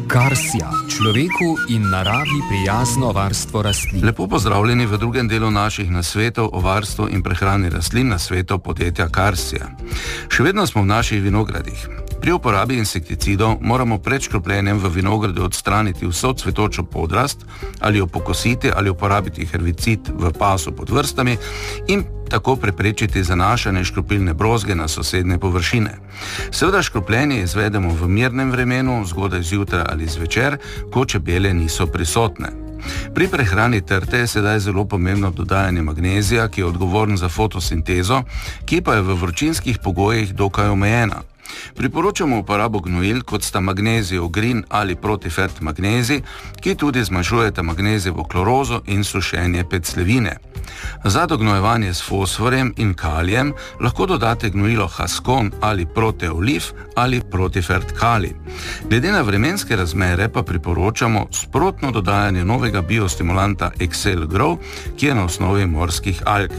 Karsija, človeku in naravi prijazno varstvo rastlin. Lepo pozdravljeni v drugem delu naših nasvetov o varstvu in prehrani rastlin nasvetov podjetja Karsija. Še vedno smo v naših vinogradih. Pri uporabi insekticidov moramo pred škropljenjem v vinogradu odstraniti vso cvetočo podrast ali jo pokositi ali uporabiti herbicid v pasu pod vrstami in tako preprečiti zanašanje škropilne brozge na sosednje površine. Seveda škropljenje izvedemo v mirnem vremenu, zgodaj zjutraj ali zvečer, ko čebele niso prisotne. Pri prehrani trte je sedaj zelo pomembno dodajanje magnezija, ki je odgovoren za fotosintezo, ki pa je v vročinskih pogojih dokaj omejena. Priporočamo uporabo gnojil, kot sta magnezijev grin ali protifert magnezij, ki tudi zmanjšujeta magnezijevo klorozo in sušenje peclevine. Za dognojevanje s fosforjem in kalijem lahko dodate gnojilo Haskon ali Proteolif ali Protifert kali. Glede na vremenske razmere pa priporočamo sprotno dodajanje novega biostimulanta Excel Grow, ki je na osnovi morskih alg.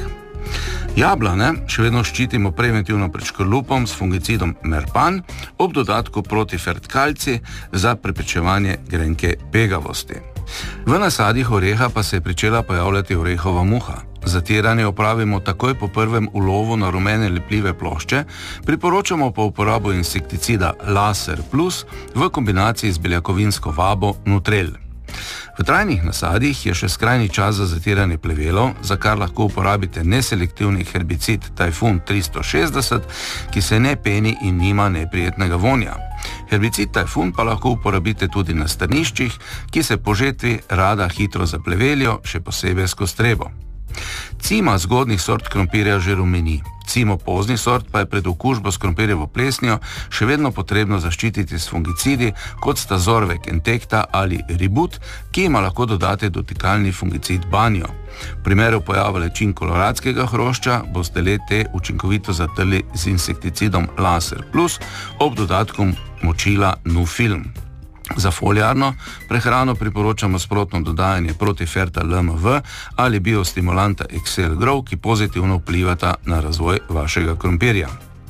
Jablane še vedno ščitimo preventivno pred škrlupom s fungicidom Merpan ob dodatku Protifert kalci za preprečevanje grenke pegavosti. V nasadih oreha pa se je pričela pojavljati orehova muha. Zatiranje opravimo takoj po prvem ulovu na rumene lepljive plošče, priporočamo pa uporabo insekticida Laser Plus v kombinaciji z beljakovinsko vabo Nutrel. V trajnih nasadih je še skrajni čas za zatiranje plevelov, za kar lahko uporabite neselektivni herbicid Typhoon 360, ki se ne peni in nima neprijetnega vonja. Herbicid Typhoon pa lahko uporabite tudi na strniščih, ki se po žetvi rada hitro zaplevelijo, še posebej s kostrebo. Cima zgodnih sort krompirja že rumeni. Cimo poznih sort pa je pred okužbo s krompirjevo plesnjo še vedno potrebno zaščititi s fungicidi, kot sta Zorvek Entecta ali Ribut, ki ima lahko dodate dotikalni fungicid Banjo. V primeru pojava lečin koloradskega hrošča boste le-te učinkovito zatrli z insekticidom Laser Plus ob dodatku močila Nufilm. Za foliarno prehrano priporočamo sprotno dodajanje Protiferta LMV ali biostimulanta Excel Grow, ki pozitivno vplivata na razvoj vašega krompirja.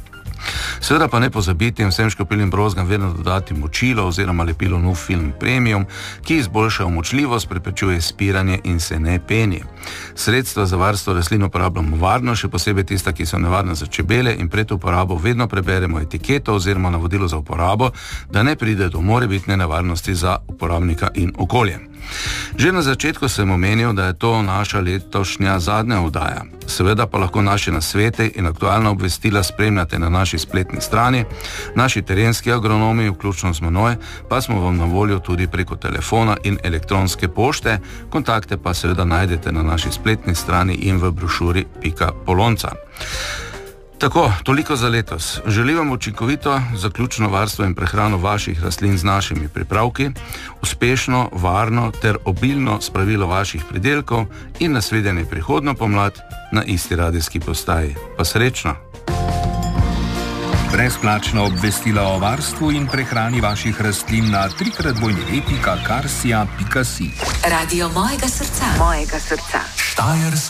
Seveda pa ne pozabiti vsem škropilnim brozgam vedno dodati močilo oziroma lepilo Nufilm Premium, ki izboljša omočljivost, preprečuje spiranje in se ne peni. Sredstva za varstvo rastlin uporabljamo varno, še posebej tista, ki so nevarna za čebele, in pred uporabo vedno preberemo etiketo oziroma navodilo za uporabo, da ne pride do morebitne nevarnosti za uporabnika in okolje. Že na začetku sem omenil, da je to naša letošnja zadnja oddaja. Seveda pa lahko naše nasvete in aktualna obvestila spremljate na naši spletni strani. Naši terenski agronomi, vključno z menoj, pa smo vam na voljo tudi preko telefona in elektronske pošte. Kontakte pa seveda najdete na naši spletni strani in v brošuri Polonca. Tako, toliko za letos. Želim vam učinkovito zaključno varstvo in prehrano vaših rastlin z našimi pripravki, uspešno, varno ter obilno spravilo vaših pridelkov in nasvidenje prihodnjo pomlad na isti radijski postaji. Pa srečno! Brezplačna obvestila o varstvu in prehrani vaših rastlin na www.karsija.si. Radio mojega srca. Mojega srca.